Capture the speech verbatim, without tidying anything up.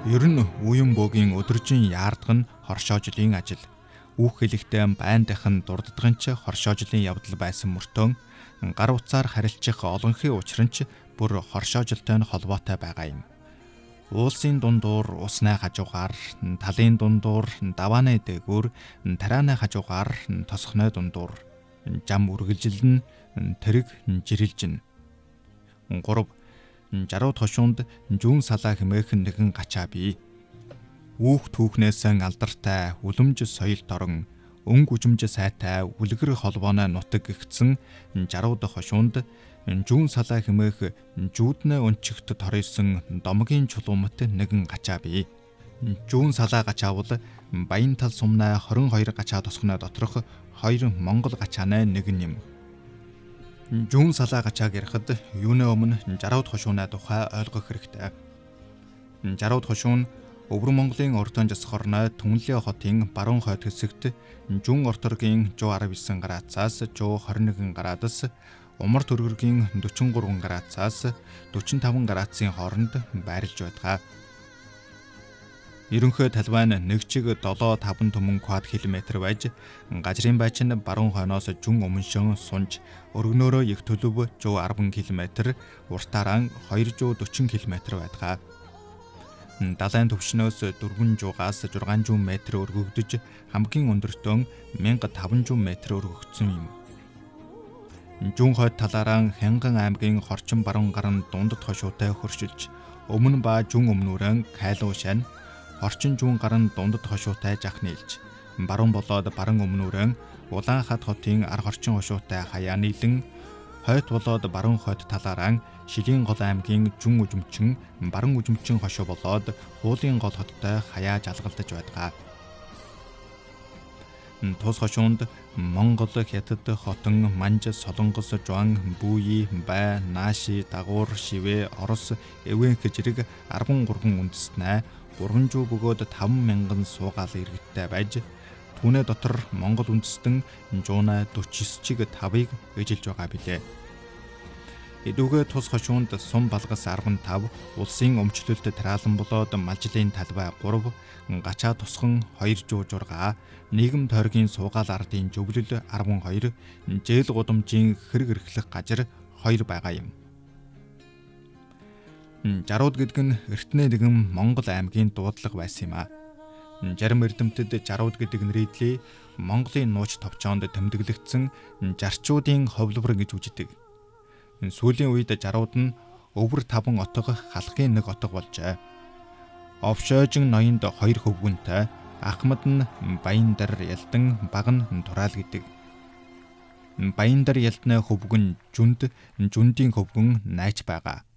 Ер нь үеийн бөгийн өдөржин яардаг нь хоршоожлын ажил. Үүх хэлэхдээ байндахын дурддагын ч хоршоожлын явдал байсан мөртөө гар утсаар харилцах олонхын учрын ч бүр хоршоожилтой нь холбоотой байгаа юм. Уулсын дундуур усны хажуугаар, талын дундуур давааны дээгүүр, тарааны хажуугаар тосхны дундуур жам үргэлжилнэ, тэрэг жирилжинэ. гурав жарууд хошуунд жүүн салаа хэмээх нэгэн гачаа бий. Үүх түүхнээс алдартай үлэмж соёл торон өнгө үжимж сайтай үлгэр холбооны нутаг гэгдсэн жарууд хошуунд жүүн салаа хэмээх жүүднэ өнчигт торьсон домгийн чулуумт нэгэн гачаа бий. Жүүн салаа гачаа бол баян тал сумнаа хорин хоёр гачаа тосгоно доторх хоёр монгол гачааны нэгэн юм. Жүүн салаа гачааг ярихад юуны өмнө жарууд хошууны тухай ойлгох хэрэгтэй. Жарууд хошуун Өвөр Монголын Ордон засхорны Түнлээ хотын баруун хойд хэсэгт Жүүн орторгийн сто арван девять градусаас сто двадцать один градус, Умар төргөргийн сорок три градусаас сорок пять градусын хооронд байрлаж байдаг. Ерөнхий талбай нь нэг чиг долоо таван түмэн квадрат километр байж, газрын байч нь баруун хойноос жүн өмншөн сунж, өргөнөөрөө их төлөв сто десять километр, уртаараа двести сорок километр байдаг. Далайн төвшнөөс дөрвөн сая-аас шесть сая метр өргөгдөж, хамгийн өндөртөө мянга таван зуун метр өргөгдсөн юм. Жүүн хойд талаараа Хянган аймгийн Хорчин баруун гарын дундад хошуутай хөршилж, өмнө ба жүн өмнөрөн Кайлуу шань, Хорчин зүүн гарын дундад хошуутай жах нийлж, баруун болоод баруун өмнөрөн Улаанхад хотын ар хорчин хошуутай хаяа нийлэн, хойд болоод баруун хойд талаараа Шилийн гол аймгийн жүн үжимчин, баруун үжимчин хошуу болоод Хуулын гол хоттой хаяа жалгалтаж байдаг. Тус хошуунд Монгол, Хятад, Хотон, Манж, Солонгос, Жуан, Бүүи, Бай, Нааши, Дагуур, Шивэ, Орос, Эвэн зэрэг арван гурван үндэстнээ гурван зуун бөгөөд таван мянган суугаал иргэдтэй байж, түүний дотор Монгол үндэстэн жуунаа дөрвөн чиг тавыг эжилж байгаа билээ. Эдүгээ тус хошуунд сум балгас арван тав, улсын өмчлөлт тараалан болоод малжлын талбай гурав, гачаа тусхан хоёр зуун зураг, нийгэм тойргийн суугаал ардын зөвлөл арван хоёр, жээл гудамжийн хэрэг эрхлэх газар хоёр байгаа юм. Жарууд гэдэг нь эртний нэгэн Монгол аймгийн дуудлага байсан юм а. Жарим эрдэмтэд жарууд гэдэг нэрийдлээ Монголын нууц товчоонд тэмдэглэгдсэн жарчуудын ховлбор гэж үздэг. Сүүлийн үед жарууд нь өвөр таван отго халахын нэг отго болжээ. Овшоожин ноёнд хоёр хөвгүнтэй, Ахмад нь Баяндар Ялдан, баг нь Тураал гэдэг. Баяндар Ялдны хөвгүн Жүнд, Жүндийн хөвгүн Найч байгаа.